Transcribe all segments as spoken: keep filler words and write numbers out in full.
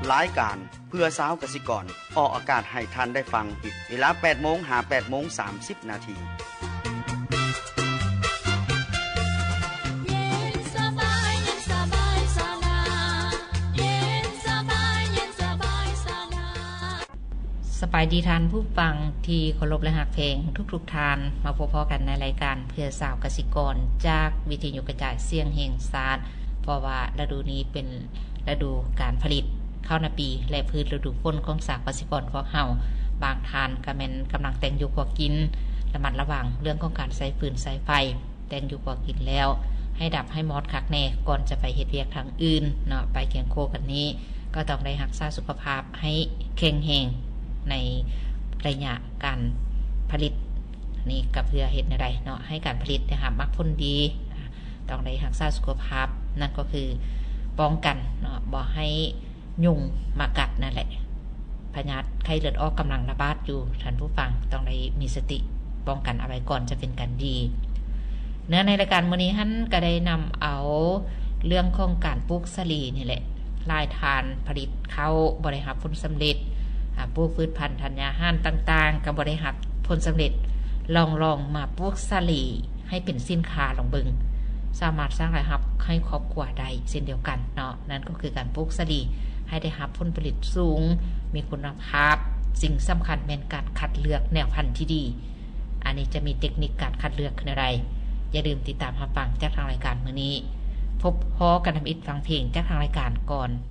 รายการเพื่อสาวกสิกรออกอากาศให้ทันได้ฟังอีกเวลา แปดโมง หา แปดโมงสามสิบ นาทีสบายดีทานผู้ฟังที่เคารพและหักเพลงทุกๆทานมาพบกันในรายการเพื่อสาวกสิกรจากวิทยุกระจายเสียงแห่งชาติเพราะว่าฤดูนี้เป็นฤดูการผลิตข้าวนาปีและพืชฤดูฝนของสาวกสิกรของเฮาบางทานก็แม่นกำลังแต่งอยู่กว่ากินระมัดระวังเรื่องของการใช้ฟืนใช้ไฟแต่งอยู่กว่ากินแล้วให้ดับให้มอดคักแน่ก่อนจะไปเฮ็ดเวียกทางอื่นเนาะไปเคียงโคกันนี้ก็ต้องได้รักษาสุขภาพให้แข็งแรงในระยะการผลิตนี่ก็เพื่อเฮ็ดอะไรเนาะให้การผลิตนะคะมักผลดีต้องได้รักษาสุขภาพนั่นก็คือป้องกันเนาะบ่ให้ยุงมากัดนั่นแหละพยาธิไข้เลือดออกกำลังระบาดอยู่ท่านผู้ฟังต้องได้มีสติป้องกันเอาไว้ก่อนจะเป็นการดีเนื้อในรายการมื้อนี้หั่นก็ได้นำเอาเรื่องของการปลูกสาลีนี่แหละลายทานผลิตข้าวบ่ได้รับผลสำเร็จปลูกพืชพันธุ์ธัญญาหารต่างๆก็บ่ได้รับผลสำเร็จลองลองมาปลูกสาลีให้เป็นสินค้าลองเบิ่งสามารถสร้างรายรับให้ครอบครัวได้เช่นเดียวกันเนาะนั่นก็คือการปลูกสาลีให้ได้รับผลผลิตสูงมีคุณภาพสิ่งสำคัญแม่นการคัดเลือกแนวพันธุ์ที่ดีอันนี้จะมีเทคนิคการคัดเลือกคืออะไรอย่าลืมติดตามรับฟังจากทางรายการมื้อนี้พบพอกันทำอิฐฟังเพลงจากทางรายการก่อน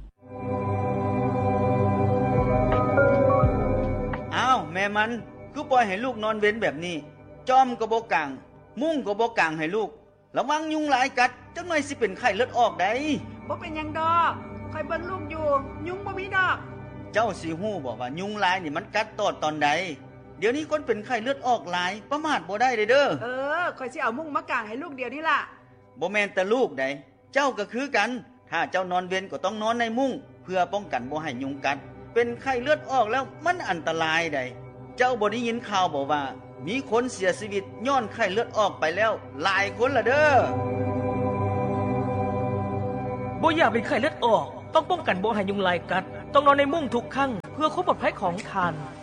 อ้าวแม่มันคือปล่อยให้ลูกนอนเว้นแบบนี้จอมก็บ่กางมุ้งก็บ่กางให้ลูกระวังยุงหลายกัดจักหน่อยสิเป็นไข้เลือดออกได้บ่เป็นหยังดอกคอยเบิ่งลูกอยู่ยุงบ่มีดอกเจ้าสิฮู้บ่ว่ายุงหลายนี่มันกัดตอดตอนใดเดี๋ยวนี้คนเป็นไข้เลือดออกหลายประมาทบ่ได้เด้อเด้อเออคอยสิเอามุ้งมากางให้ลูกเดี๋ยวนี้ล่ะบ่แม่นแต่ลูกใดเจ้าก็คือกันถ้าเจ้านอนเว้นก็ต้องนอนในมุ้งเพื่อป้องกันบ่ให้ยุงกัดเป็นไข้เลือดออกแล้วมันอันตรายใดเจ้าบ่ได้ยินข่าวบ่ว่ามีคนเสียชีวิตย้อนไข้เลือดออกไปแล้วหลายคนละเด้อบ่อยากเป็นไข้เลือดออกต้องป้องกันบ่ให้ยุงลายกัดต้องนอนในมุ้งทุกครั้งเพื่อความปลอดภัยของท่าน